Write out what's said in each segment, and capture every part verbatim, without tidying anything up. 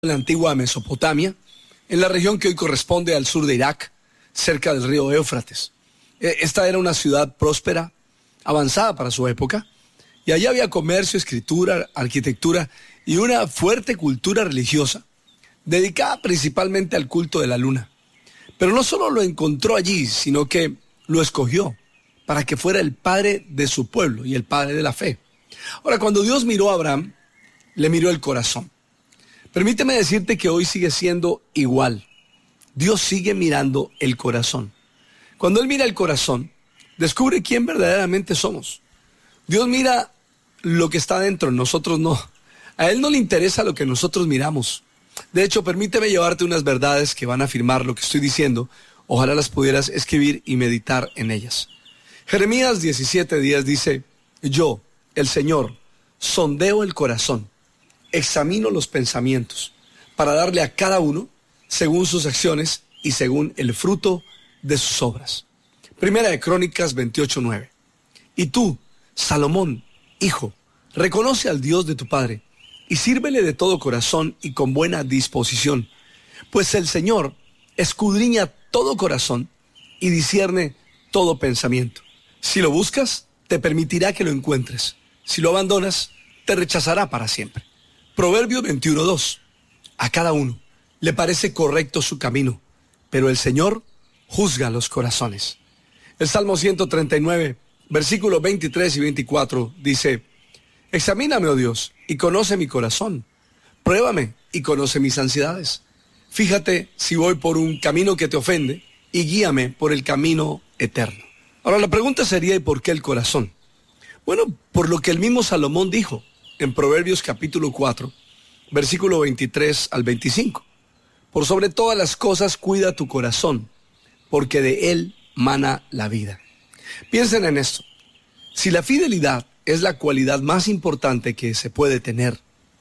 en la antigua Mesopotamia, en la región que hoy corresponde al sur de Irak, cerca del río Éufrates. Esta era una ciudad próspera, avanzada para su época, y allí había comercio, escritura, arquitectura y una fuerte cultura religiosa, dedicada principalmente al culto de la luna. Pero no solo lo encontró allí, sino que lo escogió para que fuera el padre de su pueblo y el padre de la fe. Ahora, cuando Dios miró a Abraham, le miró el corazón. Permíteme decirte que hoy sigue siendo igual. Dios sigue mirando el corazón. Cuando Él mira el corazón, descubre quién verdaderamente somos. Dios mira lo que está dentro, nosotros no. A Él no le interesa lo que nosotros miramos. De hecho, permíteme llevarte unas verdades que van a afirmar lo que estoy diciendo. Ojalá las pudieras escribir y meditar en ellas. Jeremías diecisiete días dice: yo, el Señor, sondeo el corazón, examino los pensamientos, para darle a cada uno según sus acciones y según el fruto de sus obras. Primera de Crónicas veintiocho nueve. Y tú, Salomón, hijo, reconoce al Dios de tu padre, y sírvele de todo corazón y con buena disposición, pues el Señor escudriña todo corazón y discierne todo pensamiento. Si lo buscas, te permitirá que lo encuentres. Si lo abandonas, te rechazará para siempre. Proverbios veintiuno dos. A cada uno le parece correcto su camino, pero el Señor juzga los corazones. El Salmo ciento treinta y nueve, versículos veintitrés y veinticuatro dice: examíname, oh Dios, y conoce mi corazón. Pruébame y conoce mis ansiedades. Fíjate si voy por un camino que te ofende y guíame por el camino eterno. Ahora la pregunta sería: ¿y por qué el corazón? Bueno, por lo que el mismo Salomón dijo en Proverbios capítulo cuatro, versículo veintitrés al veinticinco. Por sobre todas las cosas cuida tu corazón, porque de él mana la vida. Piensen en esto. Si la fidelidad es la cualidad más importante que se puede tener,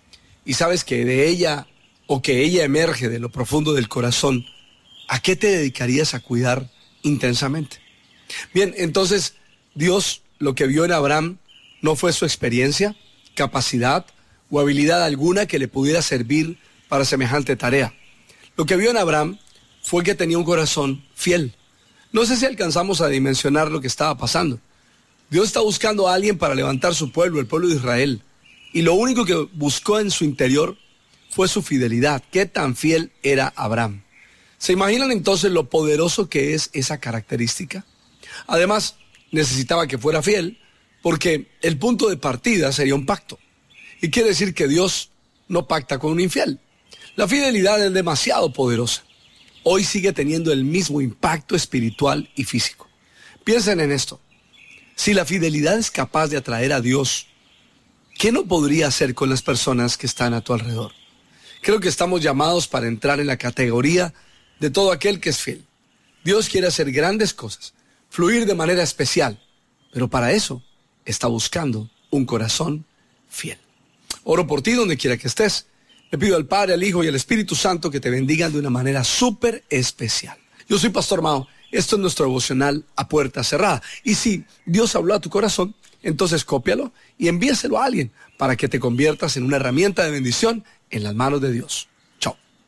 y sabes que de ella o que ella emerge de lo profundo del corazón, ¿a qué te dedicarías a cuidar intensamente? Bien, entonces Dios lo que vio en Abraham no fue su experiencia, capacidad o habilidad alguna que le pudiera servir para semejante tarea. Lo que vio en Abraham fue que tenía un corazón fiel. No sé si alcanzamos a dimensionar lo que estaba pasando. Dios está buscando a alguien para levantar su pueblo, el pueblo de Israel. Y lo único que buscó en su interior fue su fidelidad. ¿Qué tan fiel era Abraham? ¿Se imaginan entonces lo poderoso que es esa característica? Además, necesitaba que fuera fiel porque el punto de partida sería un pacto. Y quiere decir que Dios no pacta con un infiel. La fidelidad es demasiado poderosa. Hoy sigue teniendo el mismo impacto espiritual y físico. Piensen en esto. Si la fidelidad es capaz de atraer a Dios, ¿qué no podría hacer con las personas que están a tu alrededor? Creo que estamos llamados para entrar en la categoría de todo aquel que es fiel. Dios quiere hacer grandes cosas, fluir de manera especial, pero para eso está buscando un corazón fiel. Oro por ti donde quiera que estés. Le pido al Padre, al Hijo y al Espíritu Santo que te bendigan de una manera súper especial. Yo soy Pastor Mao. Esto es nuestro devocional a puerta cerrada. Y si Dios habló a tu corazón, entonces cópialo y envíaselo a alguien para que te conviertas en una herramienta de bendición en las manos de Dios.